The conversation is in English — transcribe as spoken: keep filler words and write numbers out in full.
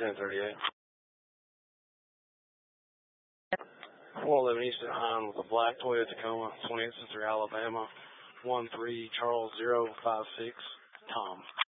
ten thirty-eight. one eleven Eastern Hine with a black Toyota Tacoma, twenty-eight Century, Alabama, one three Charles zero five six, Tom.